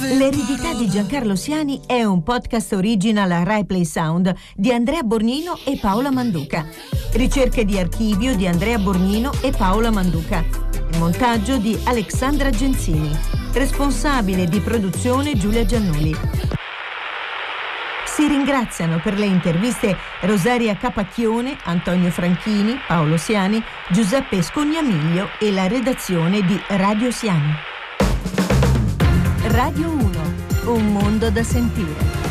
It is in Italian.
L'eredità di Giancarlo Siani è un podcast original Rai Play Sound di Andrea Bornino e Paola Manduca. Ricerche di archivio di Andrea Bornino e Paola Manduca. Il montaggio di Alexandra Genzini. Responsabile di produzione Giulia Giannuli. Si ringraziano per le interviste Rosaria Capacchione, Antonio Franchini, Paolo Siani, Giuseppe Scognamiglio e la redazione di Radio Siani. Radio 1, un mondo da sentire.